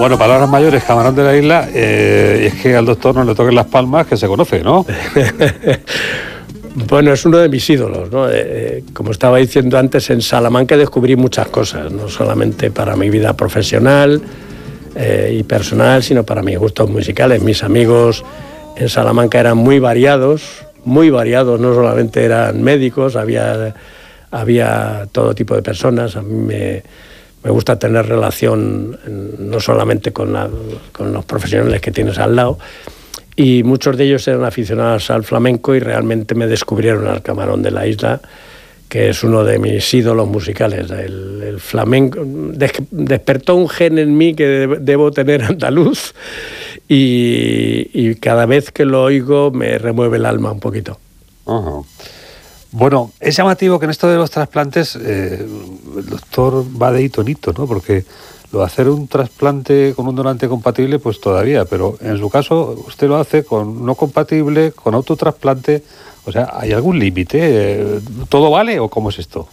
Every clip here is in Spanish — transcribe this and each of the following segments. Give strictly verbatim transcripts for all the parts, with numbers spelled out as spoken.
Bueno, palabras mayores, Camarón de la Isla, eh, y es que al doctor no le toquen las palmas, que se conoce, ¿no? Bueno, es uno de mis ídolos, ¿no? Eh, como estaba diciendo antes, en Salamanca descubrí muchas cosas, no solamente para mi vida profesional eh, y personal, sino para mis gustos musicales. Mis amigos en Salamanca eran muy variados, muy variados, no solamente eran médicos, había, había todo tipo de personas. A mí me, me gusta tener relación no solamente con, la, con los profesionales que tienes al lado, y muchos de ellos eran aficionados al flamenco y realmente me descubrieron al Camarón de la Isla, que es uno de mis ídolos musicales. El, el flamenco des, despertó un gen en mí que de, debo tener andaluz y, y cada vez que lo oigo me remueve el alma un poquito. Uh-huh. Bueno, es llamativo que en esto de los trasplantes eh, el doctor va de hito en hito, ¿no? Porque lo de hacer un trasplante con un donante compatible, pues todavía, pero en su caso usted lo hace con no compatible, con autotrasplante. O sea, ¿hay algún límite? ¿Todo vale o cómo es esto?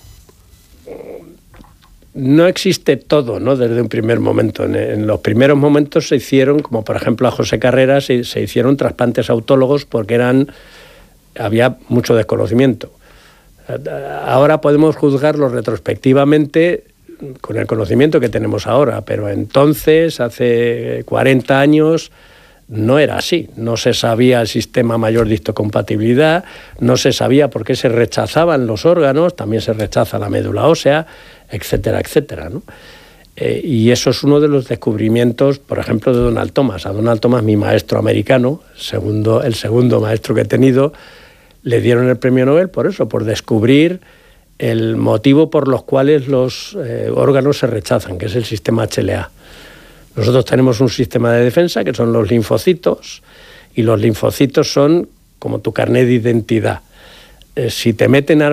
No existe todo, ¿no? Desde un primer momento. En, en los primeros momentos se hicieron, como por ejemplo a José Carreras, se, se hicieron trasplantes autólogos porque eran, había mucho desconocimiento. Ahora podemos juzgarlo retrospectivamente con el conocimiento que tenemos ahora, pero entonces, hace cuarenta años, no era así. No se sabía el sistema mayor de histocompatibilidad, no se sabía por qué se rechazaban los órganos, también se rechaza la médula ósea, etcétera, etcétera, ¿no? Eh, y eso es uno de los descubrimientos, por ejemplo, de Donald Thomas. A Donald Thomas, mi maestro americano, segundo, el segundo maestro que he tenido, le dieron el premio Nobel por eso, por descubrir el motivo por los cuales los eh, órganos se rechazan, que es el sistema H L A. Nosotros tenemos un sistema de defensa que son los linfocitos, y los linfocitos son como tu carnet de identidad. Eh, si te meten